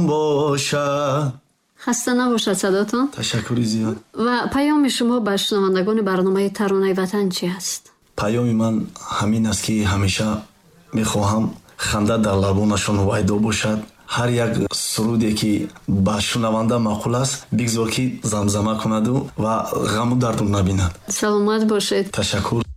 бошад. хаста набошад садотон. ташаккури зиёд. ва паёми шумо ба шунавандагони барномаи таронаи ватан чӣ аст? паёми ман ҳамин аст, ки ҳамеша мехоҳам ханда дар лабонашон вайдо бошад. ҳар як суруде ки ба шунаванда маъқул аст, бигзор ки замзама кунаду ва ғаму дарду набинад. саломат бошед. ташаккур.